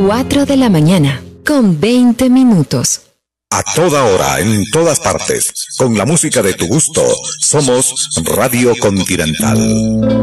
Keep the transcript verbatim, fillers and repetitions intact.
cuatro de la mañana, con veinte minutos. A toda hora, en todas partes, con la música de tu gusto, somos Radio Continental.